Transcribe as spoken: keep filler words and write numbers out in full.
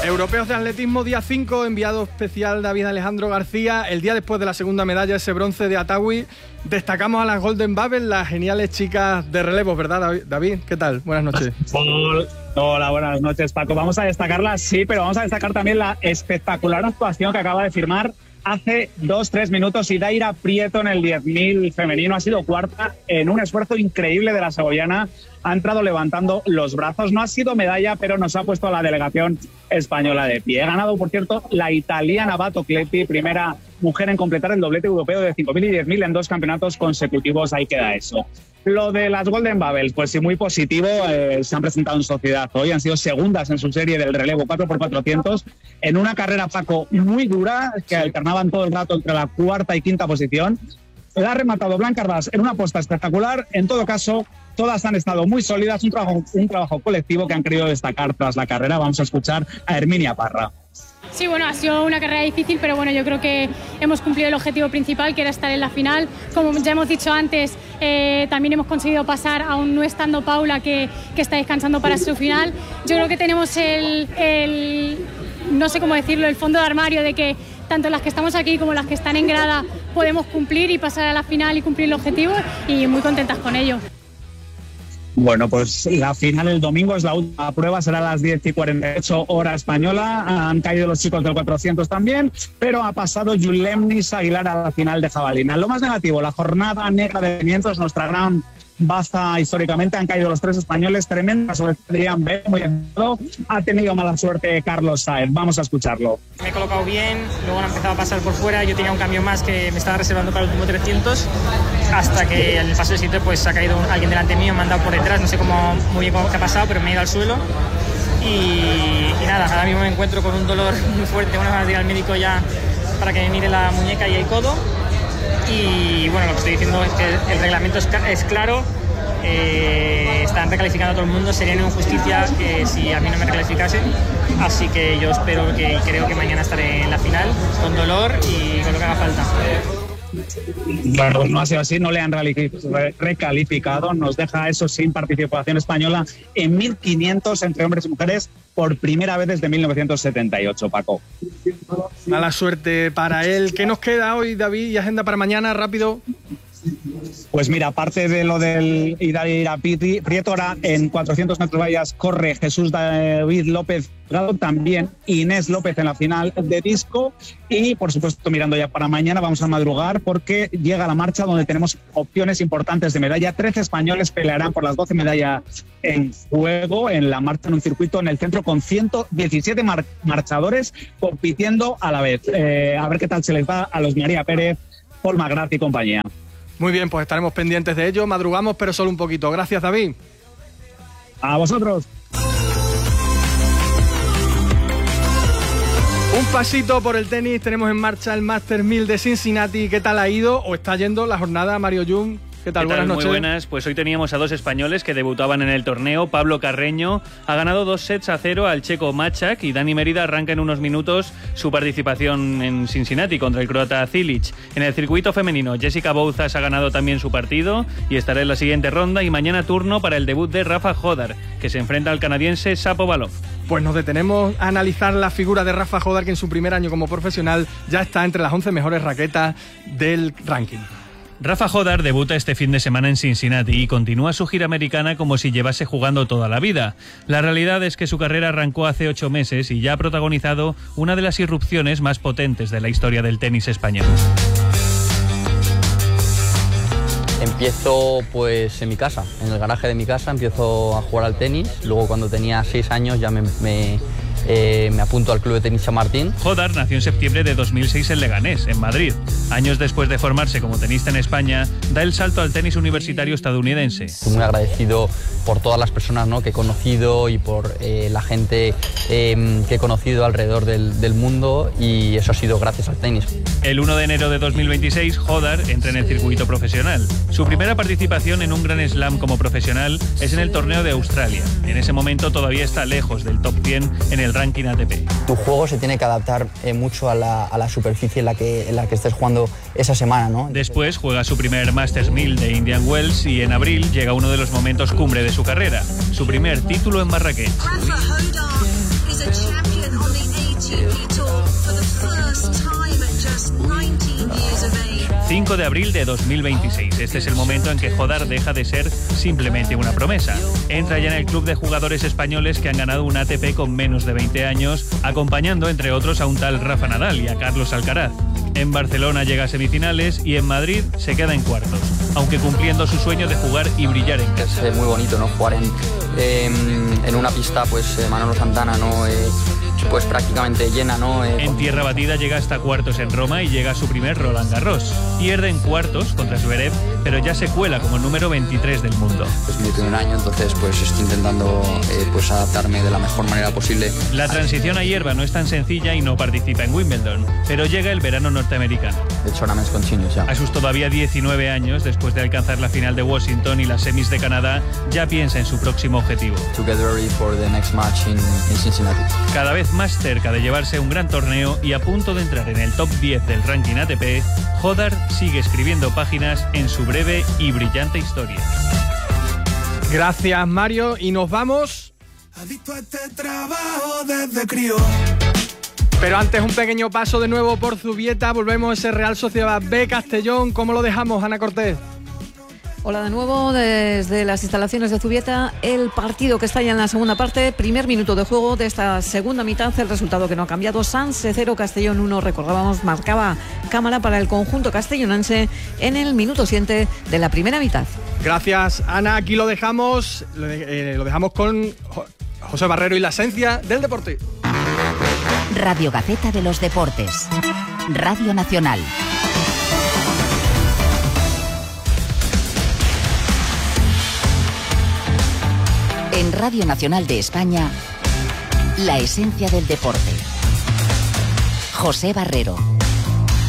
Europeos de atletismo, día cinco, enviado especial David Alejandro García. El día después de la segunda medalla, ese bronce de Atawi. Destacamos a las Golden Bubbles, las geniales chicas de relevos, ¿verdad, David? ¿Qué tal? Buenas noches. Hola, buenas noches, Paco. Vamos a destacarlas, sí, pero vamos a destacar también la espectacular actuación que acaba de firmar hace dos, tres minutos Idaira Prieto en el diez mil femenino. Ha sido cuarta en un esfuerzo increíble de la segoviana. Ha entrado levantando los brazos. No ha sido medalla, pero nos ha puesto a la delegación española de pie. Ha ganado, por cierto, la italiana Bato Cletti, primera mujer en completar el doblete europeo de cinco mil y diez mil en dos campeonatos consecutivos. Ahí queda eso. Lo de las Golden Bubbles, pues sí, muy positivo. Eh, se han presentado en sociedad hoy, han sido segundas en su serie del relevo cuatro por cuatrocientos, en una carrera, Paco, muy dura, que alternaban todo el rato entre la cuarta y quinta posición. La ha rematado Blanca Arrás en una apuesta espectacular. En todo caso, todas han estado muy sólidas, un trabajo, un trabajo colectivo que han querido destacar tras la carrera. Vamos a escuchar a Herminia Parra. Sí, bueno, ha sido una carrera difícil, pero bueno, yo creo que hemos cumplido el objetivo principal, que era estar en la final. Como ya hemos dicho antes, eh, también hemos conseguido pasar, aún no estando Paula, que, que está descansando para su final. Yo creo que tenemos el, el, no sé cómo decirlo, el fondo de armario de que tanto las que estamos aquí como las que están en grada podemos cumplir y pasar a la final y cumplir el objetivo, y muy contentas con ello. Bueno, pues la final el domingo es la última prueba, será a las diez y cuarenta y ocho hora española. Han caído los chicos del cuatrocientos también, pero ha pasado Yulemnis Aguilar a la final de jabalina. Lo más negativo, la jornada negra de quinientos, nuestra gran baza históricamente, han caído los tres españoles, tremenda, sobre todo Adrián B, muy entrado. Ha tenido mala suerte Carlos Saez. Vamos a escucharlo. Me he colocado bien, luego han empezado a pasar por fuera. Yo tenía un cambio más que me estaba reservando para el último trescientos, hasta que en el paso de sitio pues ha caído alguien delante mío, me han dado por detrás, no sé cómo muy bien cómo, qué ha pasado, pero me he ido al suelo. Y, y nada, ahora mismo me encuentro con un dolor muy fuerte. Bueno, voy a ir al médico ya para que me mire la muñeca y el codo. Y bueno, lo que estoy diciendo es que el reglamento es, es claro, eh, están recalificando a todo el mundo, sería una injusticia que si a mí no me recalificasen, así que yo espero que creo que mañana estaré en la final con dolor y con lo que haga falta. Bueno, no ha sido así, no le han recalificado, nos deja eso sin participación española en mil quinientos entre hombres y mujeres por primera vez desde mil novecientos setenta y ocho, Paco. Mala suerte para él. ¿Qué nos queda hoy, David, y agenda para mañana, rápido? Pues mira, aparte de lo del Idaira Prieto, ahora en cuatrocientos metros vallas corre Jesús David López Prado, también Inés López en la final de disco, y por supuesto mirando ya para mañana vamos a madrugar porque llega la marcha donde tenemos opciones importantes de medalla. trece españoles pelearán por las doce medallas en juego en la marcha, en un circuito en el centro con ciento diecisiete mar- marchadores compitiendo a la vez. Eh, a ver qué tal se les va a los María Pérez, Paul McGrath y compañía. Muy bien, pues estaremos pendientes de ello. Madrugamos, pero solo un poquito. Gracias, David. A vosotros. Un pasito por el tenis. Tenemos en marcha el Masters mil de Cincinnati. ¿Qué tal ha ido o está yendo la jornada, Mario Jung? ¿Qué tal? ¿Qué tal? Buenas noches. Muy buenas. Pues hoy teníamos a dos españoles que debutaban en el torneo. Pablo Carreño ha ganado dos sets a cero al checo Machak y Dani Mérida arranca en unos minutos su participación en Cincinnati contra el croata Cilic. En el circuito femenino, Jessica Bouzas ha ganado también su partido y estará en la siguiente ronda, y mañana turno para el debut de Rafa Jodar, que se enfrenta al canadiense Shapovalov. Pues nos detenemos a analizar la figura de Rafa Jodar, que en su primer año como profesional ya está entre las once mejores raquetas del ranking. Rafa Jodar debuta este fin de semana en Cincinnati y continúa su gira americana como si llevase jugando toda la vida. La realidad es que su carrera arrancó hace ocho meses y ya ha protagonizado una de las irrupciones más potentes de la historia del tenis español. Empiezo pues en mi casa, en el garaje de mi casa, empiezo a jugar al tenis. Luego cuando tenía seis años ya me... me Eh, me apunto al Club de Tenis Chamartín. Jodar nació en septiembre de dos mil seis en Leganés, en Madrid. Años después de formarse como tenista en España, da el salto al tenis universitario estadounidense. Estoy muy agradecido por todas las personas, ¿no?, que he conocido y por eh, la gente eh, que he conocido alrededor del, del mundo, y eso ha sido gracias al tenis. El uno de enero de dos mil veintiséis, Jodar entra en el circuito profesional. Su primera participación en un Grand Slam como profesional es en el torneo de Australia. En ese momento todavía está lejos del top cien en el ranking A T P. Tu juego se tiene que adaptar eh, mucho a la, a la superficie en la, que, en la que estés jugando esa semana, ¿no? Después juega su primer Masters mil de Indian Wells y en abril llega uno de los momentos cumbre de su carrera, su primer título en Marrakech. cinco de abril de dos mil veintiséis. Este es el momento en que Jodar deja de ser simplemente una promesa. Entra ya en el club de jugadores españoles que han ganado un A T P con menos de veinte años, acompañando entre otros a un tal Rafa Nadal y a Carlos Alcaraz. En Barcelona llega a semifinales y en Madrid se queda en cuartos, aunque cumpliendo su sueño de jugar y brillar en casa. Es muy bonito, ¿no? Jugar en, eh, en una pista, pues eh, Manolo Santana, ¿no? Eh, pues prácticamente llena, ¿no? Eh, en con... tierra batida llega hasta cuartos en Roma y llega a su primer Roland Garros. Pierde en cuartos contra Zverev, pero ya se cuela como número veintitrés del mundo. Es mi primer año, entonces pues estoy intentando eh, pues adaptarme de la mejor manera posible. La transición a hierba no es tan sencilla y no participa en Wimbledon, pero llega el verano norteamericano. The tournament continues, ya. A sus todavía diecinueve años, después de alcanzar la final de Washington y las semis de Canadá, ya piensa en su próximo objetivo. To get ready for the next match in, in Cincinnati. Cada vez más cerca de llevarse un gran torneo y a punto de entrar en el top diez del ranking A T P, Jodar sigue escribiendo páginas en su breve y brillante historia. Gracias, Mario, y nos vamos. Adicto a este trabajo desde crío. Pero antes un pequeño paso de nuevo por Zubieta, volvemos a ese Real Sociedad B Castellón. ¿Cómo lo dejamos, Ana Cortés? Hola de nuevo desde las instalaciones de Zubieta. El partido que está ya en la segunda parte, primer minuto de juego de esta segunda mitad, el resultado que no ha cambiado: Sanse cero, Castellón uno. Recordábamos, marcaba cámara para el conjunto castellonense en el minuto siete de la primera mitad. Gracias, Ana. Aquí lo dejamos, lo, de, eh, lo dejamos con José Barrero y la esencia del deporte. Radio Gaceta de los Deportes. Radio Nacional. En Radio Nacional de España, la esencia del deporte. José Barrero.